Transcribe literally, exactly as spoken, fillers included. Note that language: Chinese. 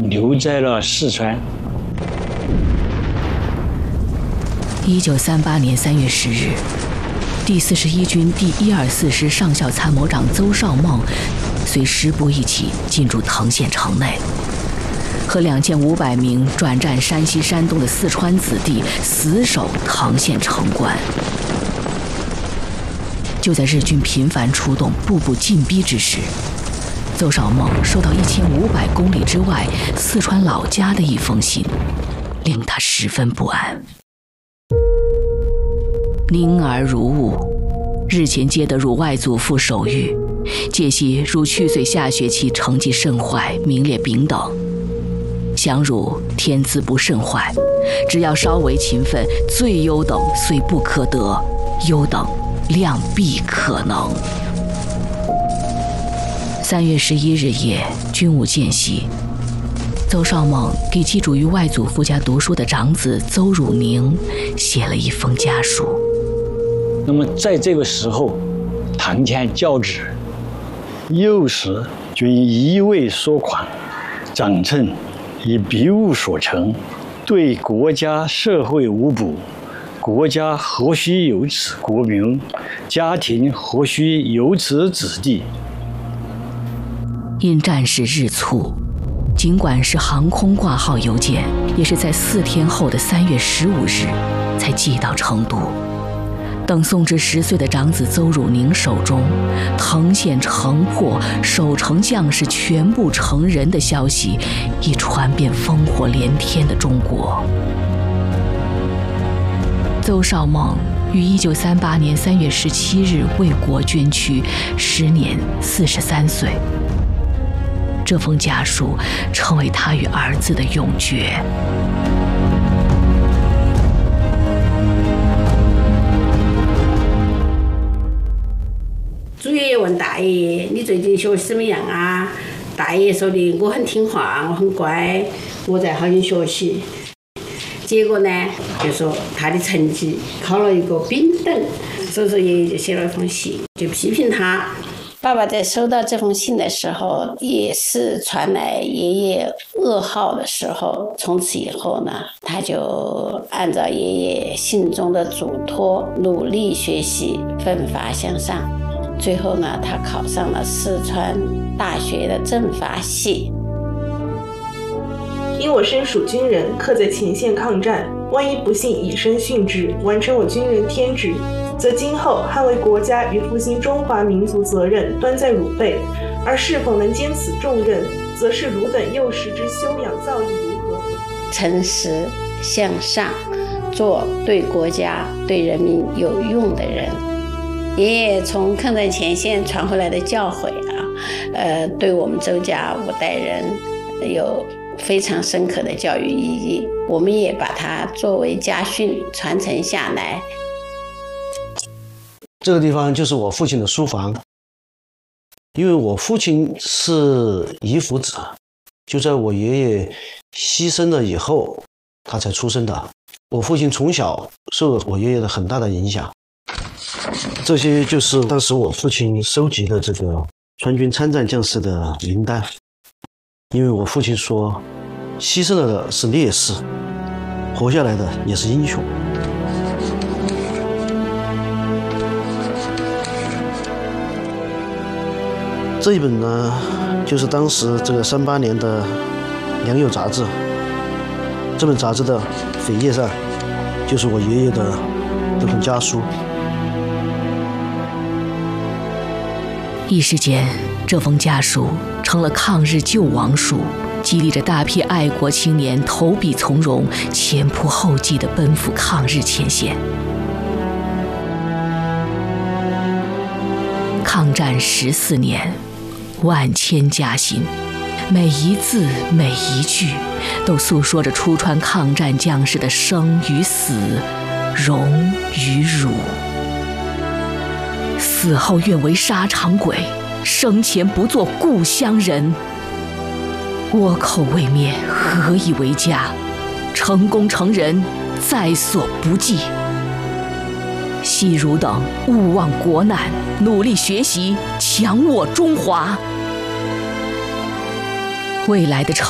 留在了四川。 一九三八年三月十日，第四十一军第一二四师上校参谋长邹绍梦随师部一起进驻藤县城内，和两千五百名转战山西、山东的四川子弟死守藤县城关。就在日军频繁出动、步步进逼之时，邹绍梦收到一千五百公里之外四川老家的一封信，令他十分不安。宁儿如晤，日前接得汝外祖父手谕，借系汝去岁下学期成绩甚坏，名列丙等。想汝天资不甚坏，只要稍为勤奋，最优等虽不可得，优等量必可能。三月十一日夜，军务间隙，邹绍梦给寄主于外祖父家读书的长子邹汝宁写了一封家书。 那么在这个时候，堂前教旨，幼时均一味所款，长趁以笔物所成，对国家社会无补，国家何须有此国名？家庭何须有此子弟？ 因战事日促，尽管是航空挂号邮件，也是在四天后的三月十五日才寄到成都。等送至十岁的长子邹汝宁手中，藤县城破，守城将士全部成人的消息已传遍烽火连天的中国。邹绍梦于一九三八年三月十七日为国捐躯，时年四十三岁。这封家书成为他与儿子的永诀。 祖爷爷问大爷爷：“你最近学习怎么样啊？”大爷爷说的：“我很听话，我很乖，我在好好学习。”结果呢，就说他的成绩考了一个丙等，所以说爷爷就写了一封信，就批评他。爸爸在收到这封信的时候，也是传来爷爷噩耗的时候。从此以后呢，他就按照爷爷信中的嘱托，努力学习，奋发向上。最后呢，他考上了四川大学的政法系。 因我身属军人，刻在前线抗战，万一不幸以身殉职，完成我军人天职，则今后捍卫国家与复兴中华民族责任端在汝辈，而是否能兼此重任，则是汝等幼时之修养造诣如何。 诚实向上，做对国家对人民有用的人。爷爷从抗战前线传回来的教诲啊，呃，对我们周家五代人有非常深刻的教育意义，我们也把它作为家训传承下来。 这个地方就是我父亲的书房，因为我父亲是遗腹子，就在我爷爷牺牲了以后，他才出生的。我父亲从小受我爷爷的很大的影响。这些就是当时我父亲收集的这个川军参战将士的名单。因为我父亲说，牺牲了的是烈士，活下来的也是英雄。这一本呢，就是当时这个三八年的《良友》杂志。这本杂志的扉页上，就是我爷爷的这本家书。 一时间，这封家书成了抗日救亡书，激励着大批爱国青年投笔从戎，前仆后继地奔赴抗日前线。抗战十四年，万千家辛，每一字每一句都诉说着出川抗战将士的生与死，荣与辱。死后愿为沙场鬼，生前不做故乡人。倭寇未灭，何以为家？成功成仁，在所不计。昔汝等勿忘国难，努力学习，强我中华。未来的成